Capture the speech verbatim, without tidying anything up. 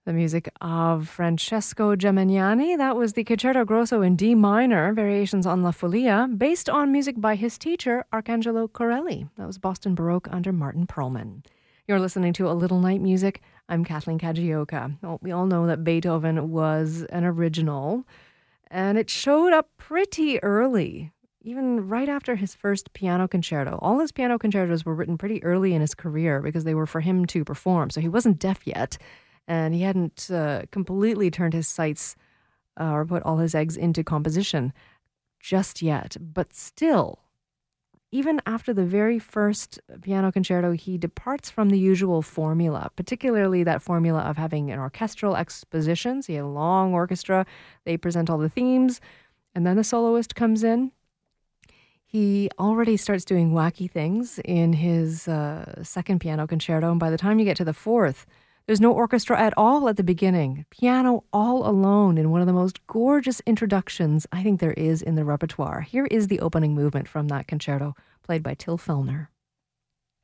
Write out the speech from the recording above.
The music of Francesco Gemignani. That was the Concerto Grosso in D minor, Variations on La Follia, based on music by his teacher, Arcangelo Corelli. That was Boston Baroque under Martin Perlman. You're listening to A Little Night Music. I'm Kathleen Kajioka. Well, we all know that Beethoven was an original, and it showed up pretty early, even right after his first piano concerto. All his piano concertos were written pretty early in his career because they were for him to perform, so he wasn't deaf yet. And he hadn't uh, completely turned his sights uh, or put all his eggs into composition just yet. But still, even after the very first piano concerto, he departs from the usual formula, particularly that formula of having an orchestral exposition. So you have a long orchestra, they present all the themes, and then the soloist comes in. He already starts doing wacky things in his uh, second piano concerto, and by the time you get to the fourth, there's no orchestra at all at the beginning. Piano all alone in one of the most gorgeous introductions I think there is in the repertoire. Here is the opening movement from that concerto, played by Till Fellner.